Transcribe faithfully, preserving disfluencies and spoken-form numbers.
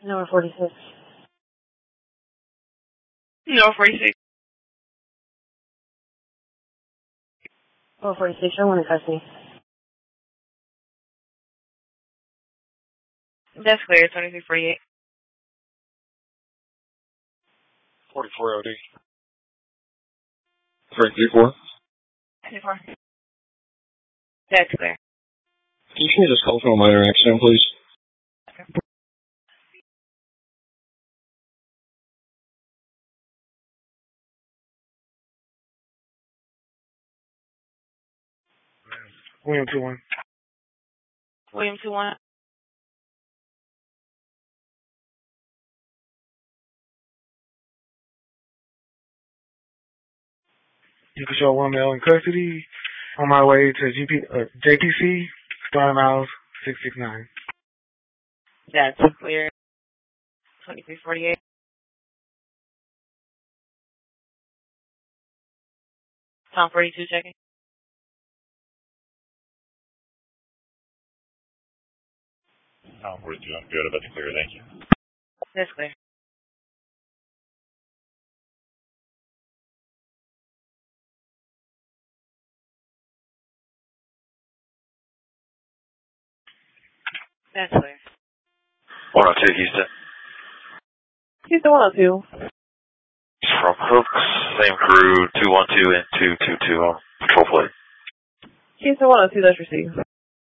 Number forty-six. Number forty-six. Number forty-six, I want to custody. That's clear, twenty-three forty-eight. forty-four O D. three three four. twenty-four. That's clear. Can you change this call from a minor accident, please? Okay. William two one. William two one. You can show one male in custody on my way to G P, uh, J P C, Star Miles six six nine. That's clear. twenty-three forty-eight. Tom forty-two checking. Tom forty-two, I'm good. That's clear, thank you. That's clear. That's clear. one oh two, Houston. Houston one oh two. From Hooks, same crew, two one two and two two two on patrol plate. Houston one oh two, that's received.